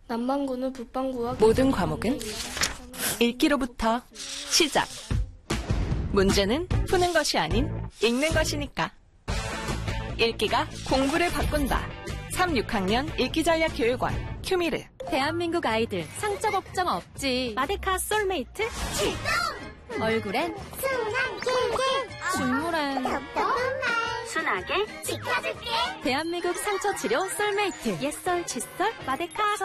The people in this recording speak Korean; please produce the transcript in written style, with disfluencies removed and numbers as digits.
남반구는 북반구와 모든 과목은 읽기로부터 시작. 문제는 푸는 것이 아닌 읽는 것이니까. 읽기가 공부를 바꾼다. 3, 6학년 읽기전략교육원 큐미르. 대한민국 아이들 상처 걱정 없지. 마데카 솔메이트 출동! 얼굴엔 준물엔 순하게 지켜줄게. 대한민국 상처 치료 솔메이트. 옛설 칫솔 마데카